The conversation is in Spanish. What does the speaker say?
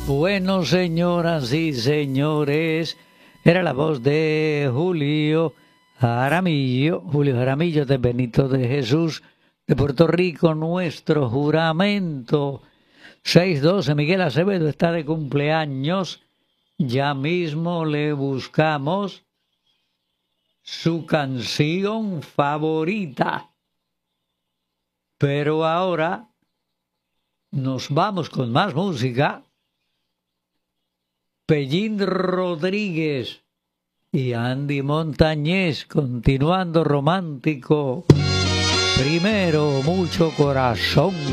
Bueno, señoras y señores, era la voz de Julio Jaramillo de Benito de Jesús, de Puerto Rico, nuestro juramento. 612, Miguel Acevedo está de cumpleaños. Ya mismo le buscamos su canción favorita. Pero ahora nos vamos con más música. Pellín Rodríguez y Andy Montañez, continuando romántico. Primero, mucho corazón.